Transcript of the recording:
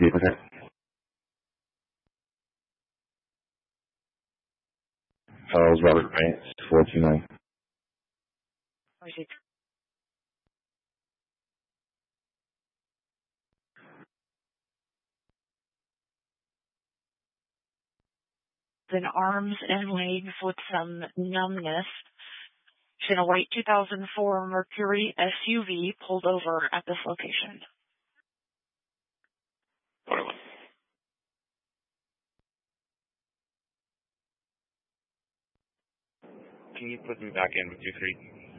vehicle type? Charles Robert Grant, 429. Received. Then arms and legs with some numbness. In a white 2004 Mercury SUV pulled over at this location. Whatever. Can you put me back in with 2-3?